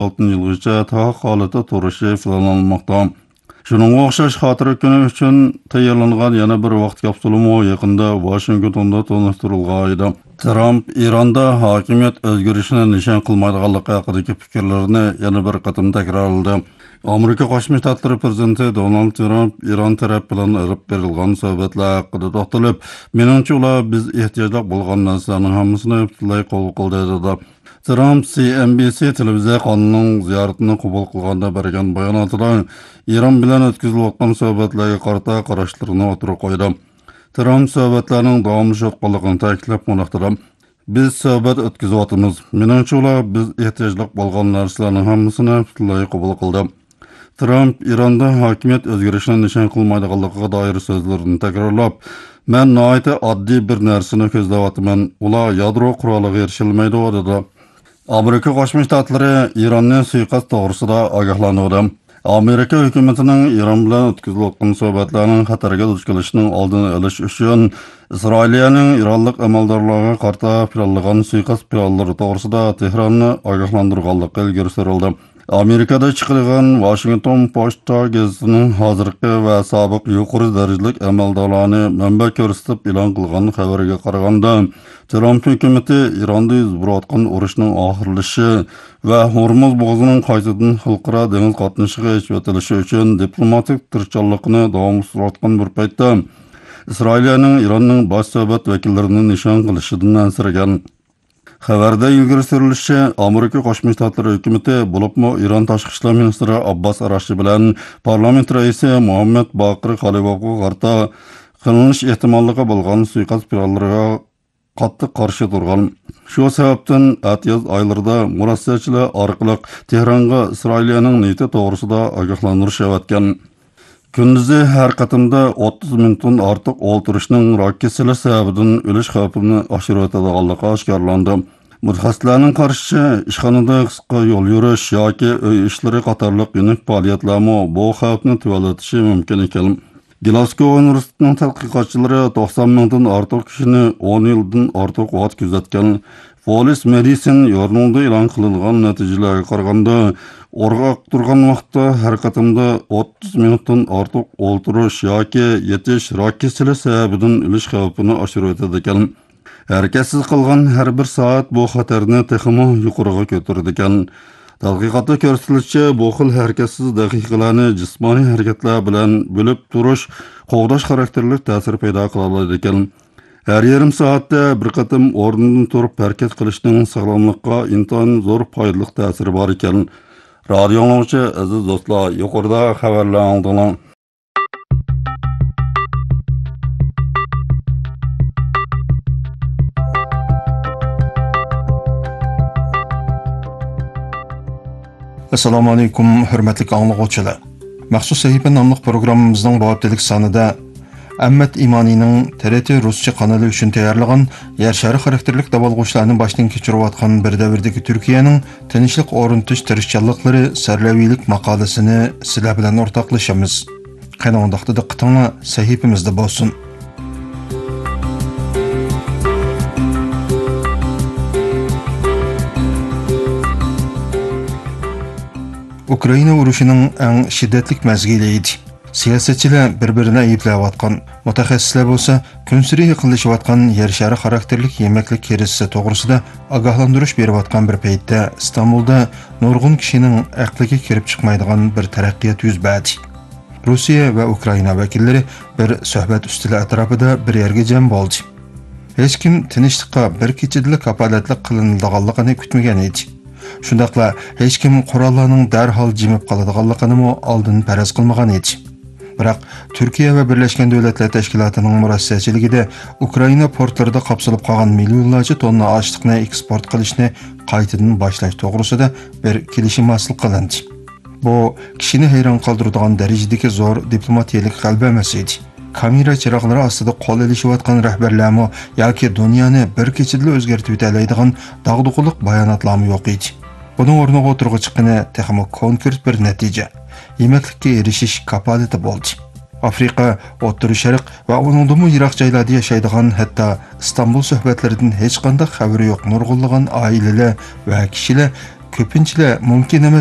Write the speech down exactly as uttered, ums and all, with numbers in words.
oltinchi yilgacha ta holatda turishi planlanmoqda. Shuningga o'xshash xotira kuni uchun tayyorlangan yana bir vaqt kapsulimi yaqinda Washingtonda tanishtirilgan edi. Trump Ironda hokimiyat o'zgarishini nishon qilmaydiganligi haqidagi fikrlarini yana bir qatim takrorladi. Amerika Qo'shma Shtatlari prezidenti Donald Trump Iron taraf bilan olib berilgan suhbatlar haqida to'xtalib, menimcha ular biz ehtiyojli bo'lgan narsalarning hammasini butunlay qabul qildi dedi. Trump C N B C televiziya kanalının ziyaretini qabul qilganda bergan bayonotida İran bilan o'tkazilayotgan suhbatlarga qarata qarashlarini o'tirib qo'ydi. Trump suhbatlarning davomlashayotganligini ta'kidlab munoqtira. Biz suhbat o'tkazyapmiz. Menimcha ular biz ehtiyojli bo'lgan narsalarning hammasini butunlay qabul qildi. Trump Ironda hokimiyat o'zgarishini nishon qilmaydiganligiga doir so'zlarini takrorlab, "Men nihoyatda oddiy bir narsani ko'zlayapman. Ular yadro quroliga erishilmaydi" dedi. Amerika Qo'shma Shtatlari Iranning suiqasd to'g'risida ogohlantirdi. Amerika hukumatining Iran bilan o'tkazilayotgan suhbatlarning xatarga duch kelishining oldini olish uchun Isroilning Ironlik amaldorlarga qarata planlagan suiqasd planlari to'g'risida Tehronni ogohlantirganligi ilgari surildi. Amerikada chiqarilgan Washington Post gazetining hozirgi va sobiq yuqori darajalik amaldorlarni manba ko'rsatib e'lon qilgan xabariga qaraganda, Trump hukumati Ironda yuz berayotgan urushning oxirlashi va Hormuz bo'g'ozining qaytadan xalqaro dengiz qatnashiga yetilishi uchun diplomatik tirishchilikni davom ettirayotgan bir paytda Isroilning Ironning bosh suhbat vakillarini nishon qilishidan ansiragan. Xabarda ilgari surilishicha, Amerika Qo'shma Shtatlari hukumati bo'libmi Iron tashqi ishlar ministri Abbas Araghchi bilan parlament raisi Muhammad Baqir Qalibovga qarata qilinish ehtimolligi bo'lgan suiqasd planlariga qattiq qarshi turgan. Shu sababdan atyoz oylarida murossachilar orqali Tehronga Isroilning niyati to'g'risida ogohlantirish yaratgan. Kunduzi har qatimda o'ttiz mingdan ortiq o'ltirishning rokkesili sababidan o'lish xavfini oshirib o'tadiganligi oshkorlandi. Mutaxassislarning qarashicha, ishxonada qisqa yo'l yurish yoki uy ishlari qatorliq yuniq faoliyatlarmi bu xavfni tuvalatishi mumkin ekan. Glasgow universitetining tadqiqotchilari to'qson mingdan ortiq kishini o'n yildan ortiq vaqt kuzatgan Police Medicine yornunda e'lon qilingan natijalarga qaraganda, o'rg'oq turgan vaqtda har qatimda o'ttiz minutdan ortiq o'ltirish yoki yetish rak kasali sababidan o'lish xavfini oshirib o'tadi ekan. Harakatsiz qilgan har bir soat bu xatarni texmo yuqoriga ko'taradi ekan. Tadqiqotda ko'rsatilishicha, bu xil harakatsiz daqiqalarni jismoniy harakatlar bilan bo'lib turish qo'g'dash xarakterli ta'sir paydo qiladi ekan. Her yarım saatte bir qatim o'rnidan turib harakat qilishning sog'lomlikqa intayin zo'r foydali ta'siri bor ekan. Radiolovchi aziz do'stlar, yuqorida xabarlar oldilar. Assalomu alaykum, hurmatli anglovchilar. Maxsus sahifa nomli programmamizning bu haftalik sonida Ahmet İmani'nin T R T Rusça kanalı üçün tayyorlagan yer shari xarakterlik davolg'uchlarni boshdan kechirayotgan bir davrdagi Turkiyaning tinchlik o'rnatish tirishchanliklari sarlaviylik maqolasini sizlar bilan o'rtoqlashamiz. Qani undaqda diqqatinglar sahifamizda bo'lsin. Ukrayna urushining eng shiddatli mazgili edi. Siyosatchilar bir-birini ayblayotgan, mutaxassislar bo'lsa, kunsiri yaqinlashayotgan yer shari xarakterlik yemaklik kirisi to'g'risida ogohlantirish berayotgan bir paytda Istanbulda nurg'un kishining aqliga kirib chiqmaydigan bir taraqqiyot yuz berdi. Rossiya va Ukraina vakillari bir suhbat ustuli atrofida bir yerga jam bo'ldi. Hech kim tinchlikqa bir kechada kapolatlik qilinadiganligini kutmagan edi. Shundaqla hech kim qurollarning darhol jimib qoladiganligini oldin faraz qilmagan edi. Biroq Turkiya va Birlashgan Davlatlar Tashkilotining murossachiligida Ukraina portlarida qapsalib qolgan millionlarcha tonna ochliqni eksport qilishni qaytadan boshlash to'g'risida bir kelishim hosil qilindi. Bu kishini hayron qoldiradigan darajadagi zo'r diplomatiyalik g'alaba emas edi. Kamera chiroqlari ostida qo'l ilishayotgan rahbarlarmi yoki dunyoni bir kechada o'zgartirib o'tadigan dag'duqliq bayonotlarmi yo'q edi. Buning o'rniga o'tirg'i chiqqani texmo konkret bir natija. Yemaklikka erishish kapolati bo'ldi. Afrika, O'rta Sharq va uningdan yiroq joylarda yashaydigan, hatto Istanbul suhbatlaridan hech qanday xabari yo'q nurg'unlagan oilalar va kishilar ko'pincha mumkin emas